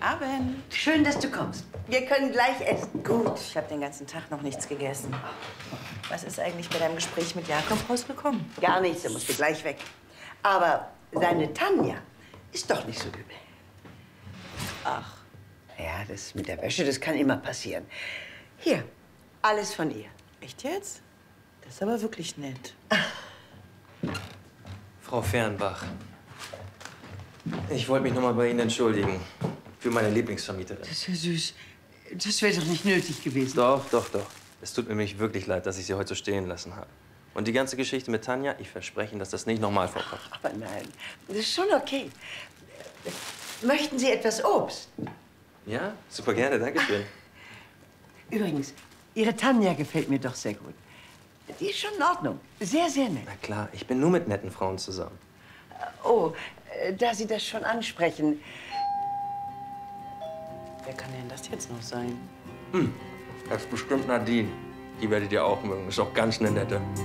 Abend. Schön, dass du kommst. Wir können gleich essen. Gut, ich habe den ganzen Tag noch nichts gegessen. Was ist eigentlich bei deinem Gespräch mit Jakob rausgekommen? Gar nichts, er musste gleich weg. Aber seine Tanja ist doch nicht so übel. Ach. Ja, das mit der Wäsche, das kann immer passieren. Hier, alles von ihr. Echt jetzt? Das ist aber wirklich nett. Frau Fernbach, ich wollte mich noch mal bei Ihnen entschuldigen. Für meine Lieblingsvermieterin. Das ist ja süß. Das wäre doch nicht nötig gewesen. Doch, doch, doch. Es tut mir nämlich wirklich leid, dass ich Sie heute so stehen lassen habe. Und die ganze Geschichte mit Tanja, ich verspreche Ihnen, dass das nicht nochmal vorkommt. Aber nein, das ist schon okay. Möchten Sie etwas Obst? Ja, super gerne, danke schön. Übrigens, Ihre Tanja gefällt mir doch sehr gut. Die ist schon in Ordnung. Sehr, sehr nett. Na klar, ich bin nur mit netten Frauen zusammen. Oh, da Sie das schon ansprechen. Wer kann denn das jetzt noch sein? Das ist bestimmt Nadine. Die werdet ihr auch mögen. Ist auch ganz eine nette.